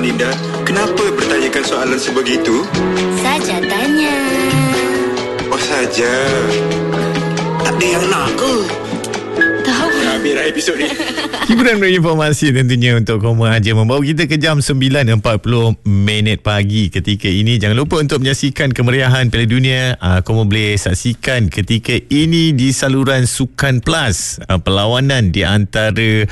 Linda, kenapa bertanyakan soalan sebegitu? Saja tanya. Oh saja. Tak ada yang nak ke? Tahu. Habislah episod ni. Hiburan berinformasi tentunya untuk Koma Aja membawa kita ke jam 9.40 pagi ketika ini. Jangan lupa untuk menyaksikan kemeriahan Piala Dunia. Koma boleh saksikan ketika ini di saluran Sukan Plus. Perlawanan di antara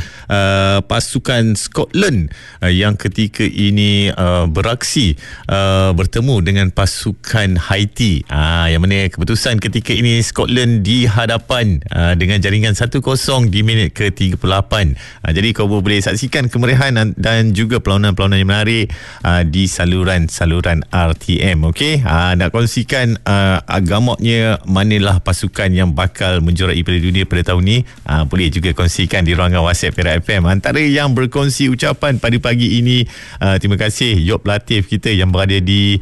pasukan Scotland yang ketika ini beraksi bertemu dengan pasukan Haiti. Yang mana keputusan ketika ini Scotland di hadapan dengan jaringan 1-0 di minit ke-38. Jadi kau boleh saksikan kemeriahan dan juga perlawanan-perlawanan yang menarik di saluran RTM. Okey, nak kongsikan agamanya manalah pasukan yang bakal menjuarai Piala Dunia pada tahun ni. Boleh juga kongsikan di ruangan WhatsApp Perak FM. Antara yang berkongsi ucapan pada pagi ini, terima kasih Yop Latif kita yang berada di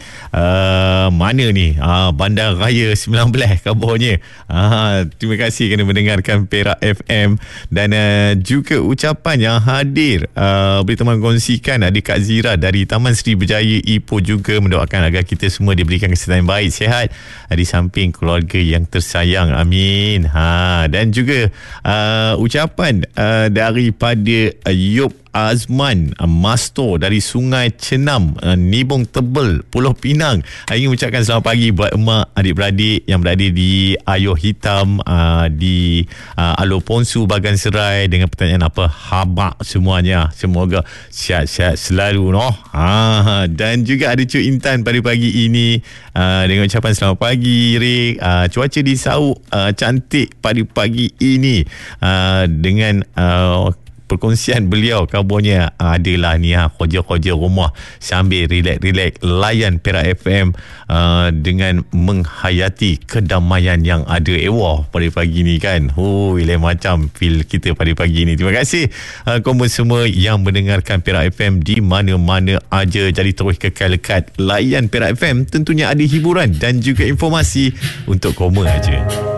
mana ni, Bandar Raya 19 kabarnya. Terima kasih kerana mendengarkan Perak FM. Dan juga ucapan yang hadir boleh teman kongsikan. Ada Kak Zira dari Taman Seri Berjaya Ipoh juga mendoakan agar kita semua diberikan kesihatan yang baik, sihat di samping keluarga yang tersayang, amin. Dan juga ucapan daripada Yop Azman Masto dari Sungai Cenam, Nibong Tebel, Pulau Pinang. Ingin ucapkan selamat pagi buat emak, adik-beradik yang berada di Ayuh Hitam, di Alor Ponsu, Bagan Serai, dengan pertanyaan apa habak semuanya. Semoga sihat-sihat selalu, noh. Dan juga ada Cuk Intan pada pagi ini dengan ucapan selamat pagi Rik. Cuaca di Sauk cantik pada pagi ini, dengan perkongsian beliau kabarnya adalah ni kerja-kerja rumah sambil relax layan Perak FM dengan menghayati kedamaian yang ada. Wah, pada pagi ni kan, lain macam feel kita pada pagi ni. Terima kasih kamu semua yang mendengarkan Perak FM di mana-mana aja. Jadi terus kekal lekat layan Perak FM, tentunya ada hiburan dan juga informasi untuk Koma Aja.